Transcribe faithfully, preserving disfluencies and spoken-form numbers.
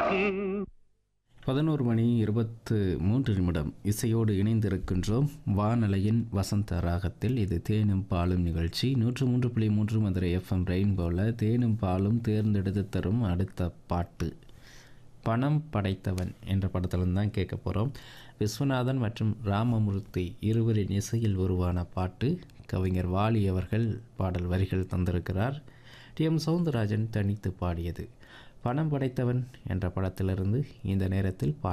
பதினோரு மணி இருபத்து மூன்று நிமிடம் இசையோடு இணைந்திருக்கின்றோம். வானலையின் வசந்த ராகத்தில் இது தேனும் பாலும் நிகழ்ச்சி. நூற்று மூன்று புள்ளி மூன்று மதுரை எஃப்எம் ரெயின்போல தேனும் பாலும் தேர்ந்தெடுத்து தரும் அடுத்த பாட்டு பணம் படைத்தவன் என்ற படத்திலிருந்து தான் கேட்க போகிறோம். விஸ்வநாதன் மற்றும் ராமமூர்த்தி இருவரின் இசையில் உருவான பாட்டு. கவிஞர் வாலி அவர்கள் பாடல் வரிகள் தந்திருக்கிறார். டி எம் சௌந்தரராஜன் தனித்து பாடியது. பணம் படைத்தவன் என்ற படத்திலிருந்து இந்த நேரத்தில் பாட்டு.